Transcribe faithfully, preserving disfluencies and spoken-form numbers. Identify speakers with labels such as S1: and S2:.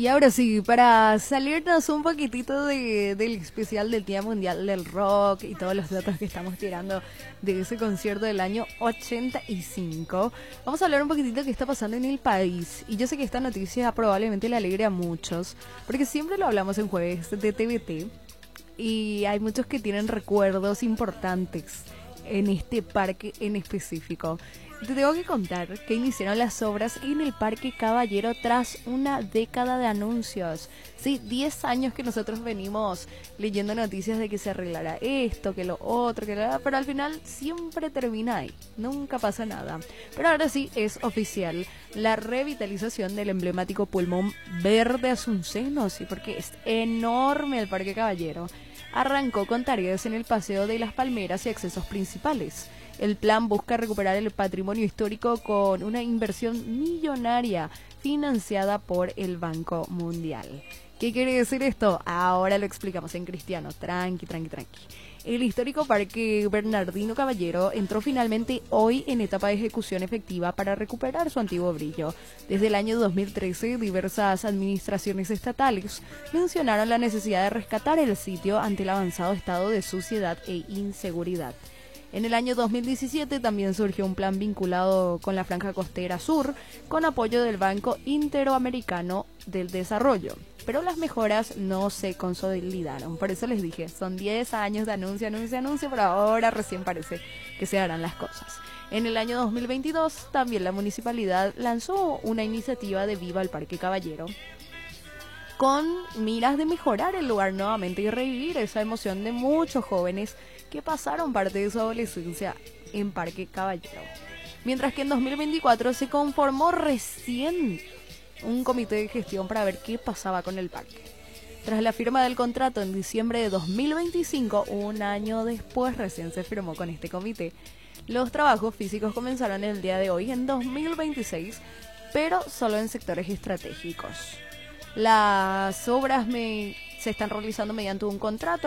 S1: ahora sí, para salirnos un poquitito de, del especial del Día Mundial del Rock y todos los datos que estamos tirando de ese concierto del año ochenta y cinco, vamos a hablar un poquitito de qué está pasando en el país. Y yo sé que esta noticia probablemente le alegre a muchos, porque siempre lo hablamos en jueves de T V T y hay muchos que tienen recuerdos importantes en este parque en específico. Te tengo que contar que iniciaron las obras en el Parque Caballero tras una década de anuncios. Sí, diez años que nosotros venimos leyendo noticias de que se arreglará esto, que lo otro, que lo... pero al final siempre termina ahí, nunca pasa nada. Pero ahora sí es oficial la revitalización del emblemático pulmón verde Azuceno, sí, porque es enorme el Parque Caballero. Arrancó con tareas en el Paseo de las Palmeras y accesos principales. El plan busca recuperar el patrimonio histórico con una inversión millonaria financiada por el Banco Mundial. ¿Qué quiere decir esto? Ahora lo explicamos en Cristiano. Tranqui, tranqui, tranqui. El histórico Parque Bernardino Caballero entró finalmente hoy en etapa de ejecución efectiva para recuperar su antiguo brillo. Desde el año dos mil trece, diversas administraciones estatales mencionaron la necesidad de rescatar el sitio ante el avanzado estado de suciedad e inseguridad. En el año dos mil diecisiete también surgió un plan vinculado con la Franja Costera Sur, con apoyo del Banco Interamericano del Desarrollo. Pero las mejoras no se consolidaron. Por eso les dije, son diez años de anuncio, anuncio, anuncio, pero ahora recién parece que se harán las cosas. En el año dos mil veintidós también la municipalidad lanzó una iniciativa de Viva el Parque Caballero, con miras de mejorar el lugar nuevamente y revivir esa emoción de muchos jóvenes que pasaron parte de su adolescencia en Parque Caballero. Mientras que en dos mil veinticuatro se conformó recién un comité de gestión para ver qué pasaba con el parque. Tras la firma del contrato en diciembre de dos mil veinticinco, un año después recién se firmó con este comité, los trabajos físicos comenzaron el día de hoy en dos mil veintiséis, pero solo en sectores estratégicos. Las obras me, se están realizando mediante un contrato